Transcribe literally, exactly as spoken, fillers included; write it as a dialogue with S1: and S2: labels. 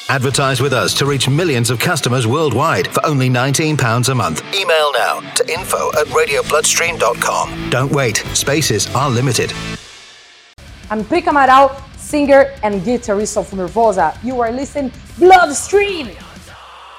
S1: Advertise with us to reach millions of customers worldwide for only nineteen pounds a month. Email now to info at radio bloodstream dot com. Don't wait. Spaces are limited.
S2: I'm Pica Amaral, singer and guitarist of Nervosa. You are listening Bloodstream!